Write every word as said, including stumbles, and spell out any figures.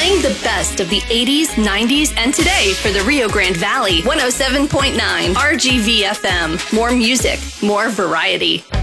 Playing the best of the eighties, nineties, and today for the Rio Grande Valley. one oh seven point nine R G V F M. More music, more variety.